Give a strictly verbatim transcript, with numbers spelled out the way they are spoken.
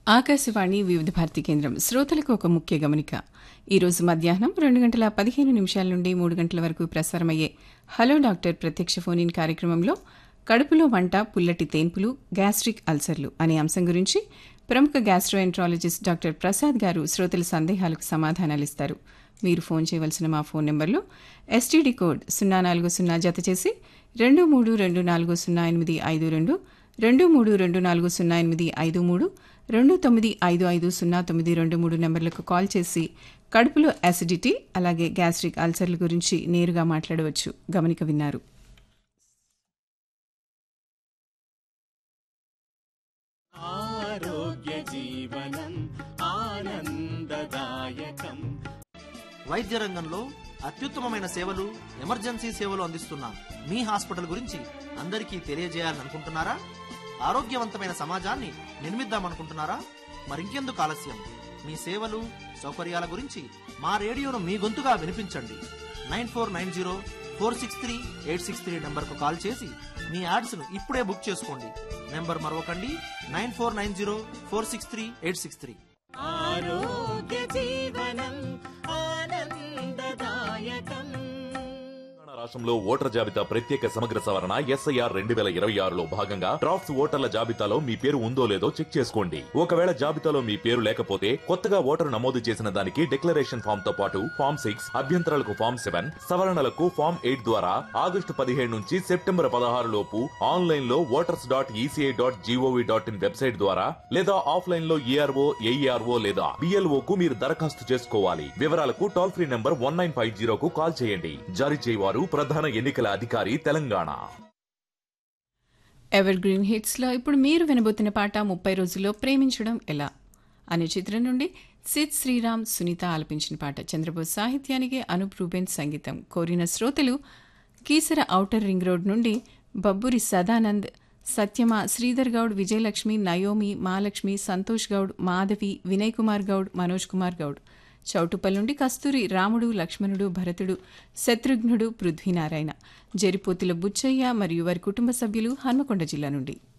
ఆకాశవాణి వివిధ భారతి కేంద్రం శ్రోతలకు ఒక ముఖ్య గమనిక. ఈరోజు మధ్యాహ్నం రెండు గంటల పదిహేను నిమిషాల నుండి మూడు గంటల వరకు ప్రసారమయ్యే హలో డాక్టర్ ప్రత్యక్ష ఫోన్ ఇన్ కార్యక్రమంలో కడుపులో మంట, పుల్లటి తేన్పులు, గ్యాస్ట్రిక్ అల్సర్లు అనే అంశం గురించి ప్రముఖ గ్యాస్ట్రోఎంట్రాలజిస్ట్ డాక్టర్ ప్రసాద్ గారు శ్రోతల సందేహాలకు సమాధానాలిస్తారు. మీరు ఫోన్ చేయవలసిన మా ఫోన్ నెంబర్లో ఎస్టీడీ కోడ్ సున్నా నాలుగు సున్నా జత చేసి రెండు మూడు రెండు నాలుగు సున్నా ఎనిమిది ఐదు రెండు రెండు మూడు రెండు నాలుగు సున్నా ఎనిమిది ఐదు మూడు రెండు తొమ్మిది ఐదు ఐదు సున్నా తొమ్మిది రెండు మూడు నెంబర్లకు కాల్ చేసి కడుపులో యాసిడిటీ అలాగే గ్యాస్ట్రిక్ అల్సర్ల గురించి నేరుగా మాట్లాడవచ్చు. గమనిక విన్నారు. ఆరోగ్య జీవనం ఆనందదాయకం. వైద్య రంగంలో అత్యుత్తమమైన సేవలు, ఎమర్జెన్సీ సేవలు అందిస్తున్న మీ హాస్పిటల్ గురించి అందరికీ తెలియజేయాలనుకుంటున్నారా? ఆరోగ్యవంతమైన సమాజాన్ని నిర్మిద్దామనుకుంటున్నారా? మరింకెందుకు ఆలస్యం? మీ సేవలు, సౌకర్యాల గురించి మా రేడియోను మీ గొంతుగా వినిపించండి. Nine four nine zero four six three eight six three నెంబర్కు కాల్ చేసి మీ యాడ్స్ను ఇప్పుడే బుక్ చేసుకోండి. Number మరొకండి, nine four nine zero four six three eight six three. ఆరోగ్య జీవనం ఆనందదాయకం. రాష్ట్రంలో ఓటర్ జాబితా ప్రత్యేక సమగ్ర సవరణ ఎస్ఐఆర్ రెండు వేల ఇరవై ఆరులో భాగంగా డ్రాఫ్ట్స్ ఓటర్ల జాబితాలో మీ పేరు ఉందో లేదో చెక్ చేసుకోండి. ఒకవేళ జాబితాలో మీ పేరు లేకపోతే కొత్తగా ఓటరు నమోదు చేసిన దానికి డిక్లరేషన్ ఫామ్ తో పాటు ఫామ్ సిక్స్, అభ్యంతరాలకు ఫామ్ సెవెన్, సవరణలకు ఫామ్ ఎయిట్ ద్వారా ఆగస్టు పదిహేడు నుంచి సెప్టెంబర్ పదహారు లోపు ఆన్లైన్ లో voters dot ECI dot GOV dot in website ద్వారా లేదా ఆఫ్లైన్ లో ఏఆర్ఓ, ఏఈఆర్ఓ లేదా బిఎల్ఓ కు మీరు దరఖాస్తు చేసుకోవాలి. వివరాలకు toll free number one nine five జీరోకు call చేయండి. జారీ చేయవారు ప్రధాన ఎన్నికల అధికారి, తెలంగాణ. ఎవర్ గ్రీన్ హిట్స్ లో ఇప్పుడు మీరు వినబోతున్న పాట ముప్పై రోజుల్లో ప్రేమించడం ఎలా అనే చిత్రం నుండి సిద్ శ్రీరామ్, సునీత ఆలపించిన పాట. చంద్రబోస్ సాహిత్యానికి అనూప్ రూబెన్ సంగీతం. కోరిన శ్రోతలు కీసర ఔటర్ రింగ్ రోడ్ నుండి బబ్బురి సదానంద్, సత్యమ, శ్రీధర్ గౌడ్, విజయలక్ష్మి, నయోమి, మహాలక్ష్మి, సంతోష్ గౌడ్, మాధవి, వినయ్ కుమార్ గౌడ్, మనోజ్ కుమార్ గౌడ్. చౌటుపల్ నుండి కస్తూరి, రాముడు, లక్ష్మణుడు, భరతుడు, శత్రుఘ్నుడు, పృథ్వీనారాయణ. జరిపోతుల బుచ్చయ్య మరియు వారి కుటుంబ సభ్యులు హన్మకొండ జిల్లా నుండి.